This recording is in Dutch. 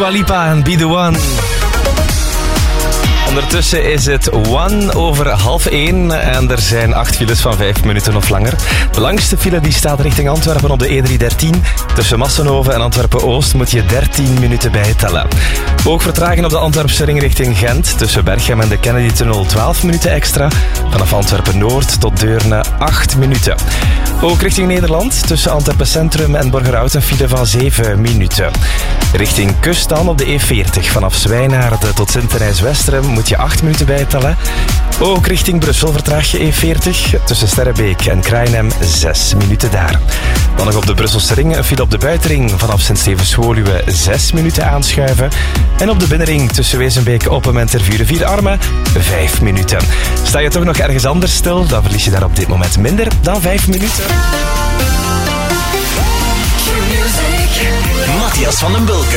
Dua Lipa en Be The One. Ondertussen is het 1:01 en er zijn 8 files van 5 minuten of langer. De langste file die staat richting Antwerpen op de E313. Tussen Massenhoven en Antwerpen-Oost moet je 13 minuten bijtellen. Ook vertraging op de Antwerpse ring richting Gent. Tussen Berchem en de Kennedy-tunnel 12 minuten extra. Vanaf Antwerpen-Noord tot Deurne 8 minuten. Ook richting Nederland. Tussen Antwerpen Centrum en Borgerhout een file van 7 minuten. Richting kust dan op de E40. Vanaf Zwijnaarden tot Sint-Denijs-Westerem moet je 8 minuten bijtellen. Ook richting Brussel vertraag je E40. Tussen Sterrebeek en Kraaienhem 6 minuten daar. Dan nog op de Brusselse ring een file op de buitenring. Vanaf Sint-Stevens-Woluwe 6 minuten aanschuiven. En op de binnenring tussen Wezenbeek, Oppem en Tervuren-Vierarmen 5 minuten. Sta je toch nog ergens anders stil, dan verlies je daar op dit moment minder dan 5 minuten. Matthias van den Bulke.